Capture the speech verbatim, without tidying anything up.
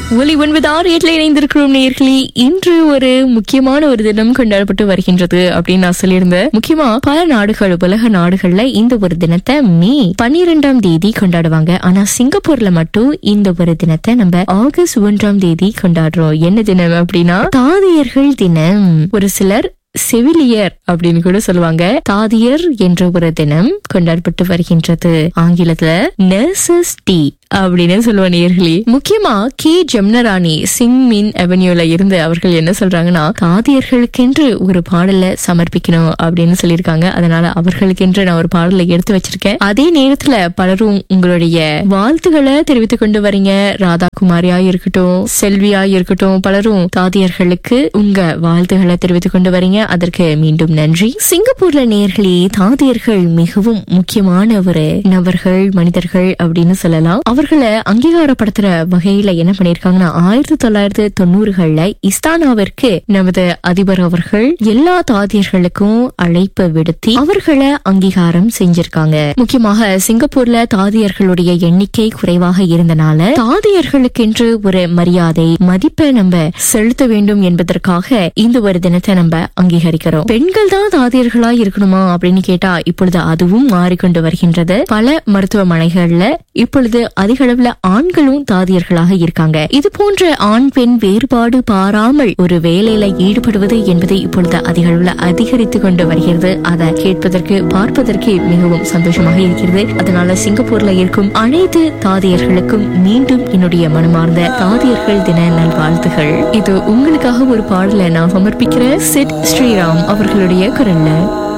ஒலி ஒன்பது ஆறு எட்டுல இணைந்திருக்கிறோம் நேயர்களே. இன்று ஒரு முக்கியமான ஒரு தினம் கொண்டாடப்பட்டு வருகின்றது அப்படின்னு நான் சொல்லியிருந்தேன். முக்கியமா பல நாடுகள், உலக நாடுகள்ல இந்த ஒரு தினத்தை மே பன்னிரெண்டாம் தேதி கொண்டாடுவாங்க. ஆனா சிங்கப்பூர்ல மட்டும் இந்த ஒரு தினத்தை நம்ம ஆகஸ்ட் ஒன்றாம் தேதி கொண்டாடுறோம். என்ன தினம் அப்படின்னா தாதியர்கள் தினம். ஒரு சிலர் செவிலியர் அப்படின்னு கூட சொல்லுவாங்க. தாதியர் என்ற ஒரு தினம் கொண்டாடப்பட்டு வருகின்றது. ஆங்கிலத்துல நர்சஸ் டே அப்படின்னு சொல்லுவா நேயர்களே. முக்கியமா கே ஜெம்னராணி சிங் மின் அவென்யூல இருந்து அவர்கள் என்ன சொல்றாங்கன்னா, தாதியர்களுக்கென்று ஒரு பாடலை சமர்ப்பிக்கணும் அப்படின்னு சொல்லியிருக்காங்க. அதனால அவர்களுக்கென்று நான் ஒரு பாடலை எடுத்து வச்சிருக்கேன். அதே நேரத்துல பலரும் உங்களுடைய வாழ்த்துக்களை தெரிவித்துக் கொண்டு வரீங்க. ராதா குமாரியா இருக்கட்டும், செல்வியா இருக்கட்டும், பலரும் தாதியர்களுக்கு உங்க வாழ்த்துக்களை தெரிவித்துக் கொண்டு வரீங்க. அதற்கு மீண்டும் நன்றி. சிங்கப்பூர்ல நேயர்களே, தாதியர்கள் மிகவும் முக்கியமான ஒரு நபர்கள், மனிதர்கள் அப்படின்னு சொல்லலாம். அவர்களை அங்கீகாரப்படுத்துற வகையில என்ன பண்ணிருக்காங்கன்னா, ஆயிரத்தி தொள்ளாயிரத்தி தொண்ணூறுகள்ல இஸ்தானாவிற்கு நமது அதிபர் அவர்கள் எல்லா தாதியர்களுக்கும் அழைப்பு விடுத்தி அவர்களை அங்கீகாரம் செஞ்சிருக்காங்க. முக்கியமாக சிங்கப்பூர்ல தாதியர்களுடைய எண்ணிக்கை குறைவாக இருந்தனால தாதியர்களுக்கென்று ஒரு மரியாதை, மதிப்பை நம்ம செலுத்த வேண்டும் என்பதற்காக இந்த ஒரு தினத்தை நம்ம அங்கீகரிக்கிறோம். பெண்கள் தான் தாதியர்களா இருக்கணுமா அப்படின்னு கேட்டா இப்பொழுது அதுவும் மாறிக்கொண்டு வருகின்றது. பல மருத்துவமனைகள்ல இப்பொழுது அதிக அளவுல ஆண்களும் தாதியர்களாக இருக்காங்க. இது போன்ற ஆண் பெண் வேறுபாடு பாராமல் ஒரு வேலையில ஈடுபடுவது என்பது இப்பொழுது அதிக அளவுல அதிகரித்து கொண்டு வருகிறது. அதை கேட்பதற்கு, பார்ப்பதற்கு மிகவும் சந்தோஷமாக இருக்கிறது. அதனால சிங்கப்பூர்ல இருக்கும் அனைத்து தாதியர்களுக்கும் மீண்டும் என்னுடைய மனமார்ந்த தாதியர்கள் தின நல்வாழ்த்துகள். இது உங்களுக்காக ஒரு பாடலை நான் சமர்ப்பிக்கிறேன். சிட் ஸ்ரீராம் அவர்களுடைய குரல்ல.